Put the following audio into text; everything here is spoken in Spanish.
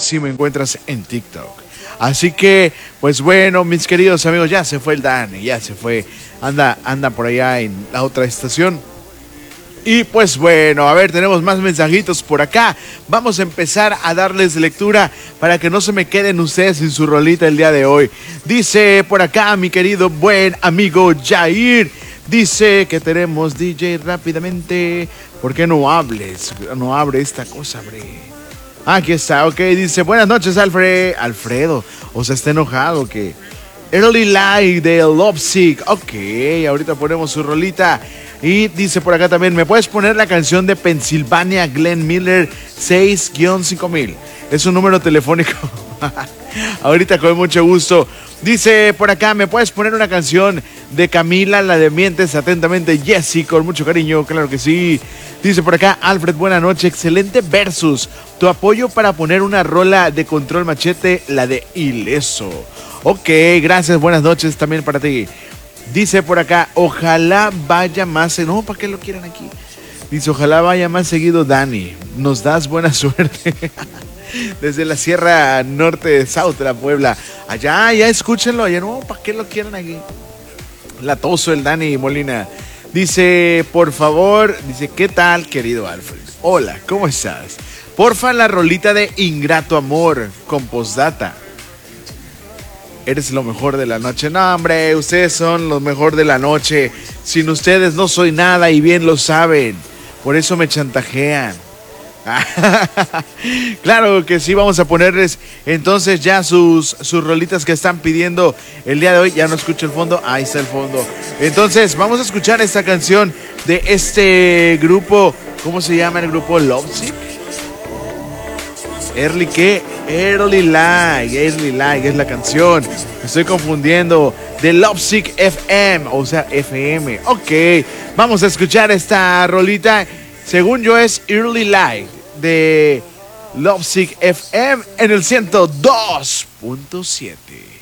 así me encuentras en TikTok. Así que, pues bueno, mis queridos amigos, ya se fue el Dani, ya se fue. Anda por allá en la otra estación. Y pues bueno, a ver, tenemos más mensajitos por acá. Vamos a empezar a darles lectura para que no se me queden ustedes sin su rolita el día de hoy. Dice por acá mi querido buen amigo Jair. Dice que tenemos DJ rápidamente. ¿Por qué no hables? No abre esta cosa, bre. Aquí está, ok. Dice, buenas noches, Alfredo. O sea, está enojado que... Early Light de Lovesick. Ok, ahorita ponemos su rolita. Y dice por acá también, ¿me puedes poner la canción de Pennsylvania Glenn Miller 6-5000? Es un número telefónico. Ahorita con mucho gusto. Dice por acá, ¿me puedes poner una canción de Camila, la de Mientes? Atentamente, Jessy, con mucho cariño, claro que sí. Dice por acá, Alfred, buena noche, excelente versus. Tu apoyo para poner una rola de Control Machete, la de Ileso. Ok, gracias, buenas noches también para ti. Dice por acá, ojalá vaya más... No, ¿para qué lo quieran aquí? Dice, ojalá vaya más seguido Dani. Nos das buena suerte. Desde la Sierra Norte de Sautra, Puebla. Allá, ya escúchenlo. Allá, no, ¿para qué lo quieran aquí? Latoso el Dani Molina. Dice, por favor, dice, ¿qué tal, querido Alfred? Hola, ¿cómo estás? Porfa, la rolita de Ingrato Amor con postdata. Eres lo mejor de la noche. No, hombre, ustedes son lo mejor de la noche. Sin ustedes no soy nada y bien lo saben. Por eso me chantajean. Claro que sí, vamos a ponerles entonces ya sus rolitas que están pidiendo el día de hoy. Ya no escucho el fondo, ahí está el fondo. Entonces vamos a escuchar esta canción de este grupo. ¿Cómo se llama el grupo? Lovesick. Early Light es la canción. Me estoy confundiendo. De Lovesick FM, o sea, FM. Ok, vamos a escuchar esta rolita. Según yo es Early Light de Lovesick FM en el 102.7.